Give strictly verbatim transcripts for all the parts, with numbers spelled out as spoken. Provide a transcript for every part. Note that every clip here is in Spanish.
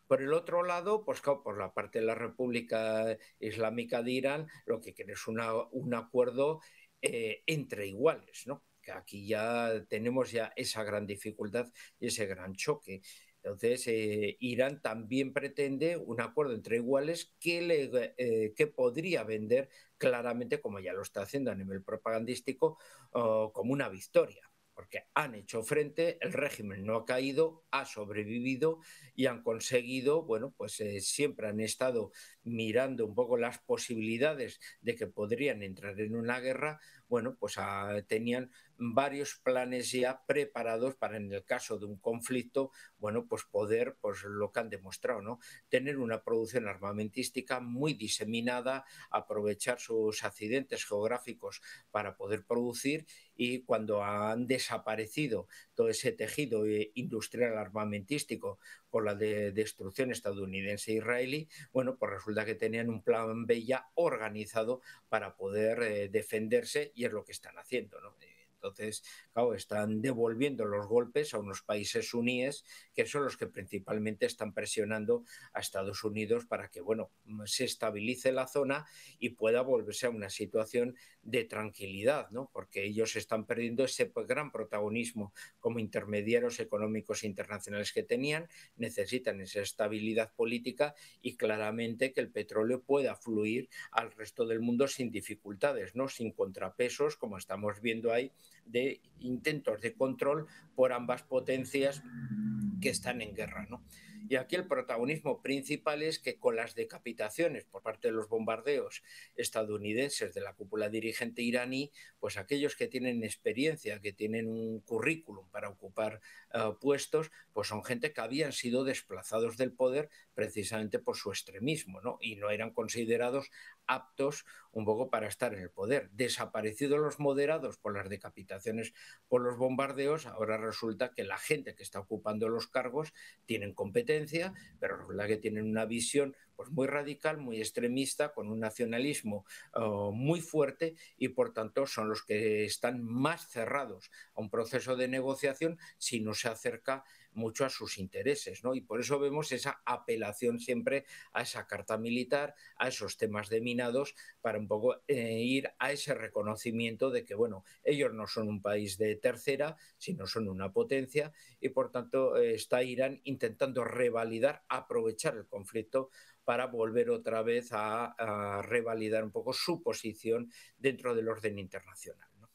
Por el otro lado, pues claro, por la parte de la República Islámica de Irán, lo que quiere es una- un acuerdo eh, entre iguales, ¿no? Que aquí ya tenemos ya esa gran dificultad y ese gran choque. Entonces, eh, Irán también pretende un acuerdo entre iguales que, le, eh, que podría vender claramente, como ya lo está haciendo a nivel propagandístico, oh, como una victoria, porque han hecho frente, el régimen no ha caído, ha sobrevivido y han conseguido, bueno, pues eh, siempre han estado mirando un poco las posibilidades de que podrían entrar en una guerra, bueno, pues ah, tenían varios planes ya preparados para en el caso de un conflicto, bueno, pues poder, pues lo que han demostrado, ¿no? Tener una producción armamentística muy diseminada, aprovechar sus accidentes geográficos para poder producir y cuando han desaparecido todo ese tejido eh, industrial armamentístico por la de destrucción estadounidense e israelí, bueno, pues resulta que tenían un plan B ya organizado para poder eh, defenderse y es lo que están haciendo, ¿no? Eh, Entonces, claro, están devolviendo los golpes a unos países suníes que son los que principalmente están presionando a Estados Unidos para que, bueno, se estabilice la zona y pueda volverse a una situación de tranquilidad, ¿no? Porque ellos están perdiendo ese gran protagonismo como intermediarios económicos internacionales que tenían, necesitan esa estabilidad política y claramente que el petróleo pueda fluir al resto del mundo sin dificultades, ¿no? Sin contrapesos, como estamos viendo ahí, de intentos de control por ambas potencias que están en guerra, ¿no? Y aquí el protagonismo principal es que con las decapitaciones por parte de los bombardeos estadounidenses de la cúpula dirigente iraní, pues aquellos que tienen experiencia, que tienen un currículum para ocupar uh, puestos, pues son gente que habían sido desplazados del poder precisamente por su extremismo, ¿no? Y no eran considerados aptos un poco para estar en el poder. Desaparecidos los moderados por las decapitaciones por los bombardeos, ahora resulta que la gente que está ocupando los cargos tienen competencia, pero resulta que tienen una visión pues muy radical, muy extremista, con un nacionalismo uh, muy fuerte y por tanto son los que están más cerrados a un proceso de negociación si no se acerca mucho a sus intereses, ¿no? Y por eso vemos esa apelación siempre a esa carta militar, a esos temas de minados, para un poco eh, ir a ese reconocimiento de que, bueno, ellos no son un país de tercera, sino son una potencia y por tanto eh, está Irán intentando revalidar, aprovechar el conflicto para volver otra vez a, a revalidar un poco su posición dentro del orden internacional, ¿no?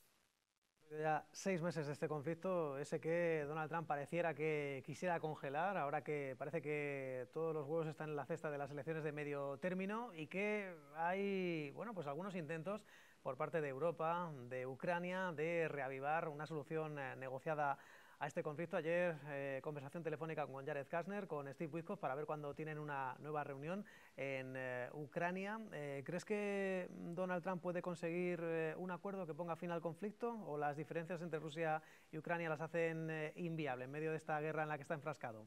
Ya seis meses de este conflicto, ese que Donald Trump pareciera que quisiera congelar, ahora que parece que todos los huevos están en la cesta de las elecciones de medio término y que hay, bueno, pues algunos intentos por parte de Europa, de Ucrania, de reavivar una solución eh, negociada a este conflicto. Ayer, eh, conversación telefónica con Jared Kushner, con Steve Witkoff, para ver cuándo tienen una nueva reunión en eh, Ucrania. Eh, ¿Crees que Donald Trump puede conseguir eh, un acuerdo que ponga fin al conflicto o las diferencias entre Rusia y Ucrania las hacen eh, inviable en medio de esta guerra en la que está enfrascado?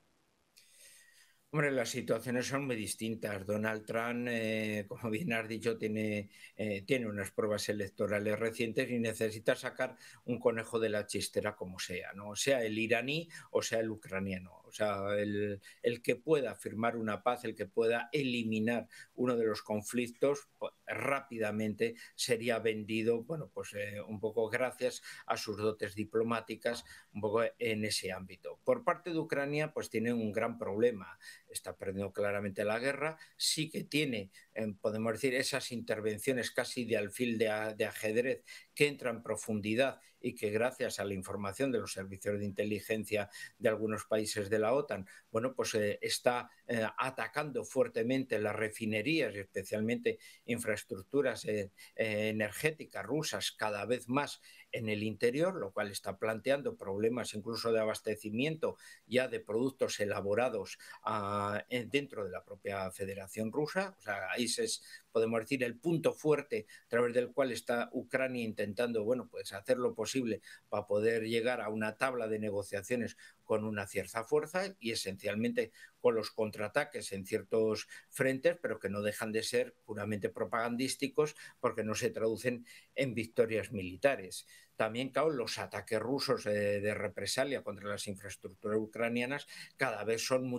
Hombre, las situaciones son muy distintas. Donald Trump, eh, como bien has dicho, tiene, eh, tiene unas pruebas electorales recientes y necesita sacar un conejo de la chistera como sea, ¿no? Sea el iraní o sea el ucraniano. O sea, el, el que pueda firmar una paz, el que pueda eliminar uno de los conflictos, pues, rápidamente sería vendido, bueno, pues eh, un poco gracias a sus dotes diplomáticas, un poco en ese ámbito. Por parte de Ucrania, pues tiene un gran problema, está perdiendo claramente la guerra, sí que tiene, eh, podemos decir, esas intervenciones casi de alfil de, de ajedrez que entran en profundidad y que gracias a la información de los servicios de inteligencia de algunos países de la OTAN, bueno, pues eh, está eh, atacando fuertemente las refinerías y especialmente infraestructuras eh, eh, energéticas rusas cada vez más en el interior, lo cual está planteando problemas incluso de abastecimiento ya de productos elaborados uh, dentro de la propia Federación Rusa. O sea, ahí es, podemos decir, el punto fuerte a través del cual está Ucrania intentando, bueno, pues hacer lo posible para poder llegar a una tabla de negociaciones con una cierta fuerza y esencialmente con los contraataques en ciertos frentes, pero que no dejan de ser puramente propagandísticos porque no se traducen en victorias militares. También, claro, los ataques rusos eh, de represalia contra las infraestructuras ucranianas cada vez son mucho